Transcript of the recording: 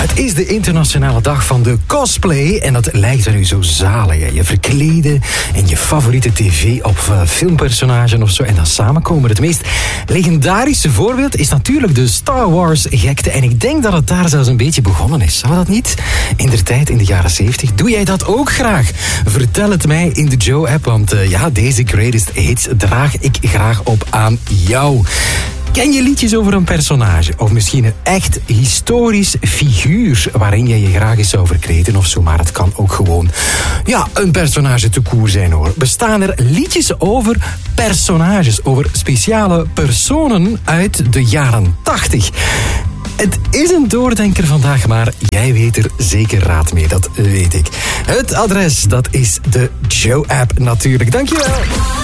Het is de internationale dag van de cosplay en dat lijkt er nu zo zalig. Hè? Je verkleden in je favoriete tv- of filmpersonage of zo en dan samenkomen. Het meest legendarische voorbeeld is natuurlijk de Star Wars gekte en ik denk dat het daar zelfs een beetje begonnen is. Zou dat niet? Indertijd in de jaren 70. Doe jij dat ook graag? Vertel het mij in de Joe-app, want deze greatest hits draag ik graag op aan jou. Ken je liedjes over een personage? Of misschien een echt historisch figuur waarin je je graag eens zou verkleden of zo, maar het kan ook gewoon een personage te koer zijn hoor. Bestaan er liedjes over personages, over speciale personen uit de jaren 80? Het is een doordenker vandaag, maar jij weet er zeker raad mee, dat weet ik. Het adres, dat is de Joe-app natuurlijk. Dankjewel.